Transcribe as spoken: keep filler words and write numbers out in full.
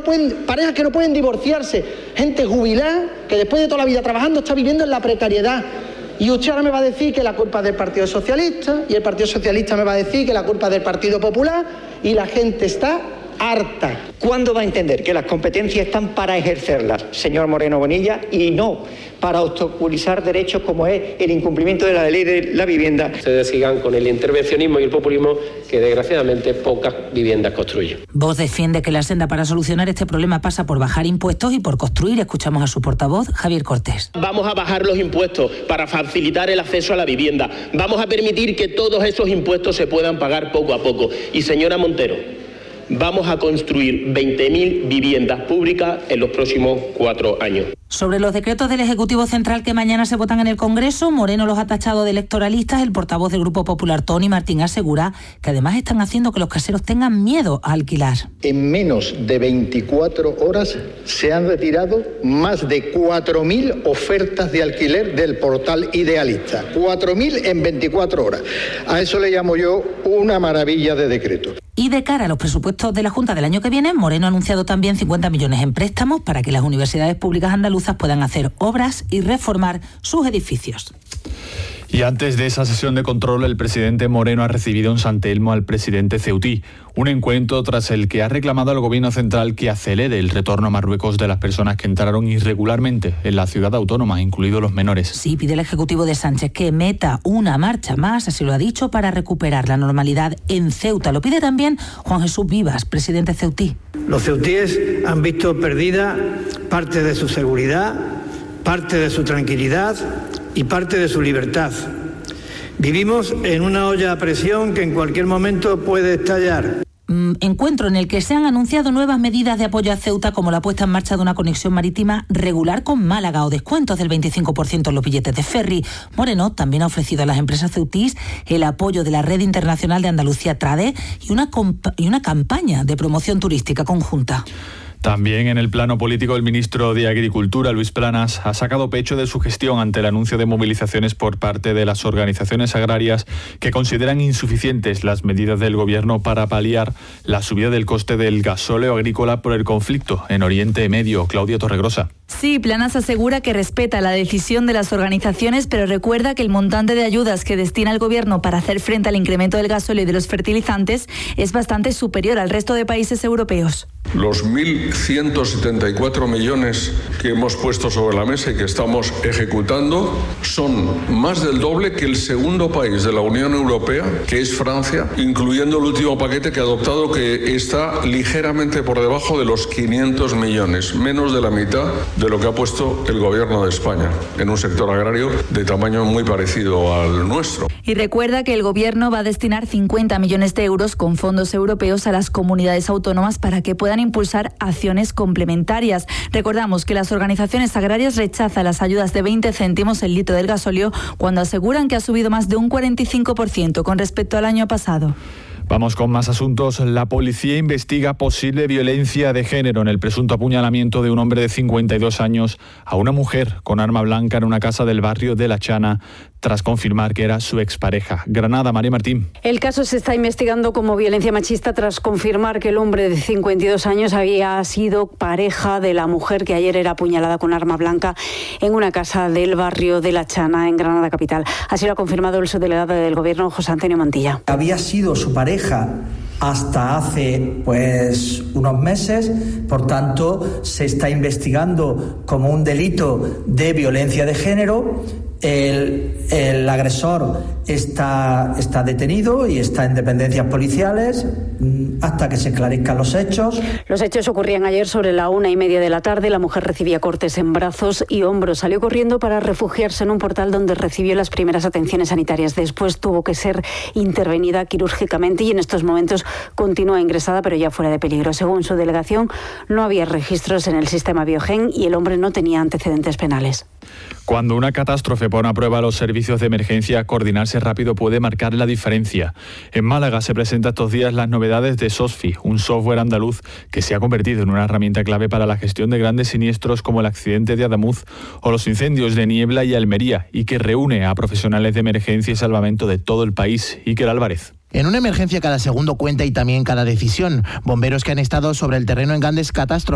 pueden, parejas que no pueden divorciarse, gente jubilada que después de toda la vida trabajando está viviendo en la precariedad. Y usted ahora me va a decir que la culpa es del Partido Socialista, y el Partido Socialista me va a decir que la culpa es del Partido Popular, y la gente está harta. ¿Cuándo va a entender que las competencias están para ejercerlas, señor Moreno Bonilla, y no para obstaculizar derechos como es el incumplimiento de la ley de la vivienda? Ustedes sigan con el intervencionismo y el populismo que desgraciadamente pocas viviendas construyen. Vox defiende que la senda para solucionar este problema pasa por bajar impuestos y por construir. Escuchamos a su portavoz, Javier Cortés. Vamos a bajar los impuestos para facilitar el acceso a la vivienda. Vamos a permitir que todos esos impuestos se puedan pagar poco a poco. Y señora Montero, vamos a construir veinte mil viviendas públicas en los próximos cuatro años. Sobre los decretos del Ejecutivo Central que mañana se votan en el Congreso, Moreno los ha tachado de electoralistas. El portavoz del Grupo Popular, Toni Martín, asegura que además están haciendo que los caseros tengan miedo a alquilar. En menos de veinticuatro horas se han retirado más de cuatro mil ofertas de alquiler del portal Idealista. cuatro mil en veinticuatro horas. A eso le llamo yo una maravilla de decreto. Y de cara a los presupuestos de la Junta del año que viene, Moreno ha anunciado también cincuenta millones en préstamos para que las universidades públicas andaluzas puedan hacer obras y reformar sus edificios. Y antes de esa sesión de control, el presidente Moreno ha recibido en San Telmo al presidente ceutí. Un encuentro tras el que ha reclamado al gobierno central que acelere el retorno a Marruecos de las personas que entraron irregularmente en la ciudad autónoma, incluidos los menores. Sí, pide el Ejecutivo de Sánchez que meta una marcha más, así lo ha dicho, para recuperar la normalidad en Ceuta. Lo pide también Juan Jesús Vivas, presidente ceutí. Los ceutíes han visto perdida parte de su seguridad, parte de su tranquilidad y parte de su libertad. Vivimos en una olla a presión que en cualquier momento puede estallar. Encuentro en el que se han anunciado nuevas medidas de apoyo a Ceuta, como la puesta en marcha de una conexión marítima regular con Málaga o descuentos del veinticinco por ciento en los billetes de ferry. Moreno también ha ofrecido a las empresas ceutís el apoyo de la Red Internacional de Andalucía Trade y una, comp- y una campaña de promoción turística conjunta. También en el plano político, el ministro de Agricultura, Luis Planas, ha sacado pecho de su gestión ante el anuncio de movilizaciones por parte de las organizaciones agrarias que consideran insuficientes las medidas del gobierno para paliar la subida del coste del gasóleo agrícola por el conflicto en Oriente Medio. Claudia Torregrosa. Sí, Planas asegura que respeta la decisión de las organizaciones, pero recuerda que el montante de ayudas que destina el gobierno para hacer frente al incremento del gasóleo y de los fertilizantes es bastante superior al resto de países europeos. Los mil ciento setenta y cuatro millones que hemos puesto sobre la mesa y que estamos ejecutando son más del doble que el segundo país de la Unión Europea, que es Francia, incluyendo el último paquete que ha adoptado, que está ligeramente por debajo de los quinientos millones, menos de la mitad de lo que ha puesto el gobierno de España en un sector agrario de tamaño muy parecido al nuestro. Y recuerda que el gobierno va a destinar cincuenta millones de euros con fondos europeos a las comunidades autónomas para que puedan impulsar acciones complementarias. Recordamos que las organizaciones agrarias rechazan las ayudas de veinte céntimos el litro del gasóleo cuando aseguran que ha subido más de un cuarenta y cinco por ciento con respecto al año pasado. Vamos con más asuntos. La policía investiga posible violencia de género en el presunto apuñalamiento de un hombre de cincuenta y dos años a una mujer con arma blanca en una casa del barrio de La Chana, tras confirmar que era su expareja. Granada, María Martín. El caso se está investigando como violencia machista tras confirmar que el hombre de cincuenta y dos años había sido pareja de la mujer que ayer era apuñalada con arma blanca en una casa del barrio de La Chana, en Granada capital. Así lo ha confirmado el subdelegado del Gobierno, José Antonio Mantilla. Había sido su pareja hasta hace pues unos meses, por tanto se está investigando como un delito de violencia de género. El, el agresor está, está detenido y está en dependencias policiales hasta que se esclarezcan los hechos. Los hechos ocurrían ayer sobre la una y media de la tarde. La mujer recibía cortes en brazos y hombros. Salió corriendo para refugiarse en un portal donde recibió las primeras atenciones sanitarias. Después tuvo que ser intervenida quirúrgicamente y en estos momentos continúa ingresada, pero ya fuera de peligro. Según su delegación, no había registros en el sistema Biogen y el hombre no tenía antecedentes penales. Cuando una catástrofe pone a prueba los servicios de emergencia, coordinarse rápido puede marcar la diferencia. En Málaga se presentan estos días las novedades de SOSFI, un software andaluz que se ha convertido en una herramienta clave para la gestión de grandes siniestros como el accidente de Adamuz o los incendios de Niebla y Almería, y que reúne a profesionales de emergencia y salvamento de todo el país. Iker Álvarez. En una emergencia cada segundo cuenta y también cada decisión. Bomberos que han estado sobre el terreno en grandes catástrofes